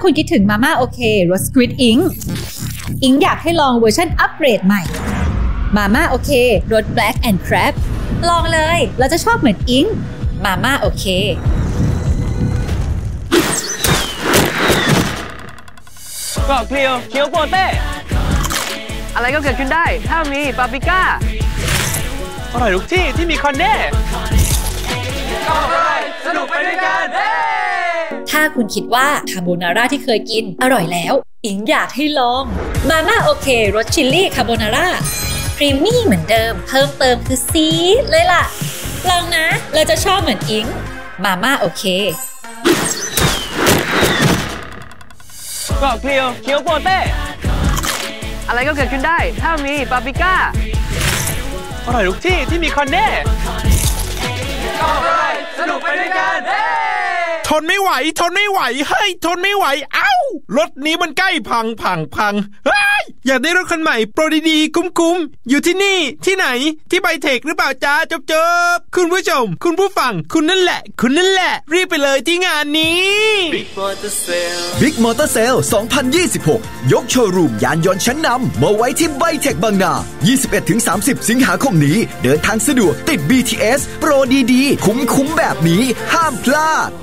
คุณคิดถึงมาม่าโอเครสสควิดอิงอยากให้ลองเวอร์ชันอัปเกรดใหม่มาม่าโอเครส Black and Crab ลองเลยเราจะชอบเหมือนอิงมาม่าโอเคเกาะเกลียวเคียวโปเต้อะไรก็เกิดขึ้นได้ถ้ามีปาปริก้าอร่อยทุกที่ที่มีคอนเน่ชอบอะไรสนุกไปด้วยกันถ้าคุณคิดว่าคาโบนาร่าที่เคยกินอร่อยแล้วอิงอยากให้ลองมาม่าโอเครสชิลลี่คาโบนาร่าครีมมี่เหมือนเดิมเพิ่มเติมคือซีดเลยล่ะลองนะเราจะชอบเหมือนอิงมาม่าโอเคเกาะเกลียวเคียวโปเต้อะไรก็เกิดขึ้นได้ถ้ามีปาปริก้าอร่อยทุกที่ที่มีคอนเน่ชอบอะไรสนุกไปด้วยกันทนไม่ไหวเฮ้ยทนไม่ไหวเอ้ารถนี้มันใกล้พังเฮ้ยอยากได้รถคันใหม่โปรดีๆคุ้มอยู่ที่นี่ที่ไหนที่ไบเทคหรือเปล่าจ้าจบคุณผู้ชมคุณผู้ฟังคุณนั่นแหละรีบไปเลยที่งานนี้ Big Motor Sale 2026 ยกโชว์รูมยานยนต์ชั้นนำมาไว้ที่ไบเทคบางนา 21-30 สิงหาคมนี้เดินทางสะดวกติด BTS โปรดีๆคุ้มแบบนี้ห้ามพลาด